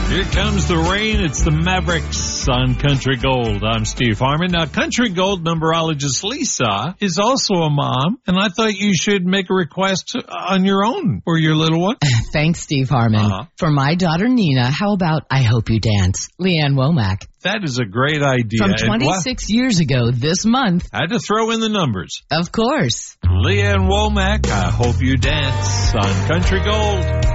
Here comes the rain. It's the Mavericks on Country Gold. I'm Steve Harmon. Now, Country Gold numerologist Lisa is also a mom, and I thought you should make a request on your own for your little one. Thanks, Steve Harmon. For my daughter Nina, how about I Hope You Dance? Leanne Womack. That is a great idea. From 26 years ago this month. I had to throw in the numbers. Of course. Leanne Womack, I Hope You Dance on Country Gold.